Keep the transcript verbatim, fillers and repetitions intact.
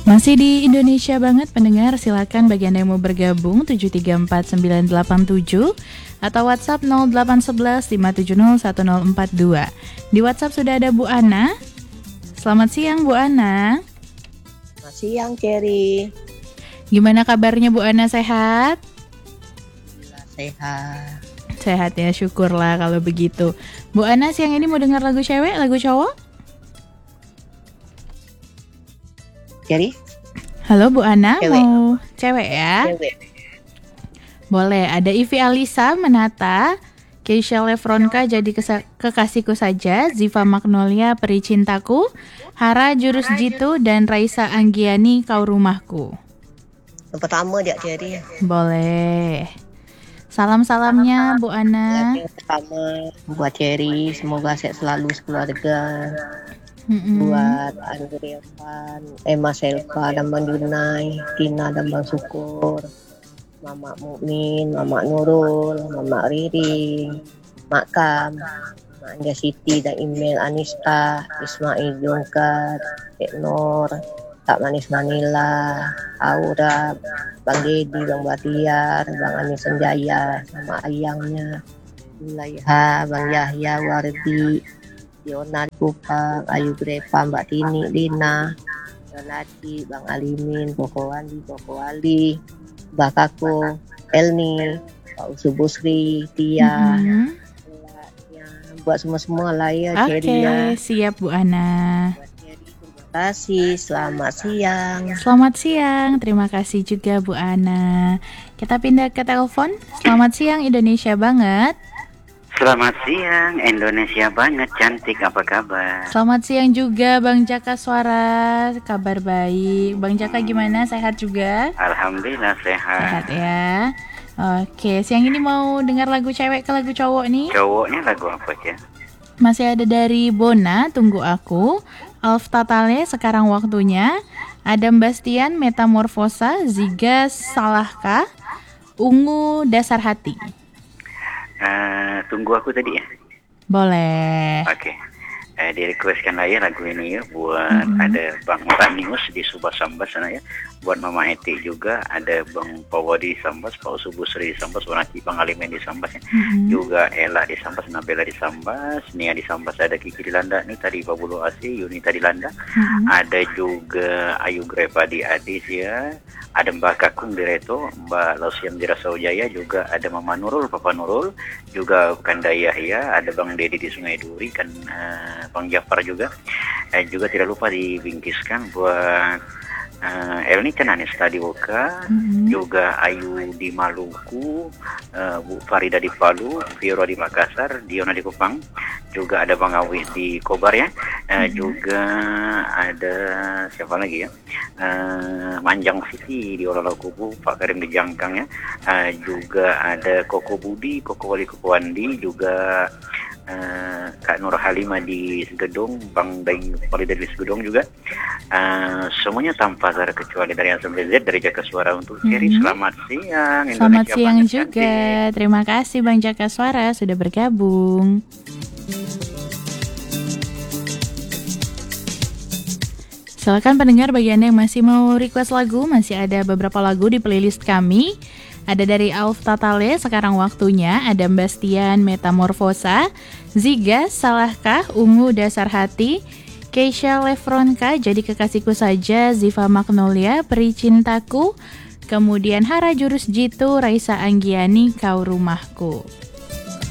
Masih di Indonesia banget pendengar, silakan bagi Anda yang mau bergabung tujuh tiga empat sembilan delapan tujuh atau WhatsApp nol delapan satu satu lima tujuh nol satu nol empat dua. Di WhatsApp sudah ada Bu Ana. Selamat siang Bu Ana. Selamat siang Cherry. Gimana kabarnya Bu Ana, sehat? Sehat. Sehat ya, syukurlah kalau begitu. Bu Ana siang ini mau dengar lagu cewek, lagu cowok? Cherry? Halo Bu Ana, Cewek. mau cewek ya? Cewek. Boleh, ada Ivy Alisa Menata, Keisha Lefronka Jadi Kesa- Kekasihku Saja, Ziva Magnolia Peri Cintaku, Hara Jurus Jitu, dan Raisa Anggiani Kau Rumahku. Yang pertama dia Cherry. Boleh. Salam-salamnya Bu Ana. Yang pertama buat Cherry, semoga sehat selalu sekeluarga. Mm-mm. Buat Andrea Pan, Emma Selva dan Bang Junai, Tina dan Bang Syukur, Mama Mukmin, Mama Nurul, Mama Riri, Mak Kam, Mak Anja Siti dan Email Anista, Ismail Jongkat, Kek Nur, Kak Manis Manila, Aura, Bang Dedi, Bang Batiar, Bang Anis Senjaya, sama ayangnya, Zulaiha, Bang Yahya, Wardi, Yona Kupang, Ayu Grepa, Mbak Tini, Dina, Lati, Bang Alimin, Koko Wali, Koko Wali, Mbak Kako, Elni, Pak Usu Busri, Tia, Mhm. ya, buat semua-semua lah ya, Oke, Cherry ya. siap Bu Ana. Terima kasih, selamat siang. Selamat siang, terima kasih juga Bu Ana. Kita pindah ke telepon. Selamat siang Indonesia banget. Selamat siang, Indonesia banget, cantik, apa kabar? Selamat siang juga Bang Jaka Suara, kabar baik. Bang Jaka gimana, sehat juga? Alhamdulillah Sehat sehat. ya. Oke, siang ini mau dengar lagu cewek ke lagu cowok nih? Cowoknya lagu apa ya? Masih ada dari Bona, Tunggu Aku, Alf Tatale, Sekarang Waktunya, Adam Bastian, Metamorfosa, Ziga, Salahkah, Ungu, Dasar Hati. Eh, tunggu aku tadi ya. Boleh. Oke. Eh, di requestkan lah ya lagu ini ya buat Mhm. ada Bang Ranius di Subah Sambas sana ya. Buat Mama Eti juga, ada Bang Pawa di Sambas, Pak Subuh Sri di Sambas, Bang Aki, Bang Alimen di Sambas ya. Mhm. Juga Ella di Sambas, Nabela di Sambas, Nia di Sambas, ada Kiki di Landa nih tadi Babulu Asi, Yunita di Landa. Mhm. Ada juga Ayu Grepa di Adis ya. Ada Mbak Kakung di Reto, Mbak Lausiam di Rasau Jaya, juga ada Mama Nurul, Papa Nurul, juga Kanda Yahya, ada Bang Dedi di Sungai Duri, kan eh, Bang Jafar juga. Eh, juga tidak lupa dibingkiskan buat eh, Elni Cenanis tadi Woka, Mhm. juga Ayu di Maluku, eh, Bu Farida di Palu, Fiora di Makassar, Diona di Kupang, juga ada Bang Awi di Kobar ya, eh, juga ada siapa lagi ya, eh, Manjang Siti di Olala Kubu, Pak Karim di Jangkang ya, eh, juga ada Koko Budi, Koko Wali Koko Wandi, juga eh, Kak Nur Halimah di Segedung, Bang Daing Farida di Segedung juga. Eh, semuanya tanpa ada kecuali dari A sampai Z, dari Jaka Suara untuk Cherry. Mhm. Selamat siang Selamat Indonesia siang banget, juga. cantik. Terima kasih Bang Jaka Suara sudah bergabung. Silakan pendengar bagi Anda yang masih mau request lagu, masih ada beberapa lagu di playlist kami. Ada dari Alf Tatale, Sekarang Waktunya, Adam Bastian, Metamorfosa, Ziga, Salahkah, Ungu, Dasar Hati, Keisha Lefronka, Jadi Kekasihku Saja, Ziva Magnolia, Peri Cintaku, kemudian Hara Jurus Jitu, Raisa Anggiani, Kau Rumahku.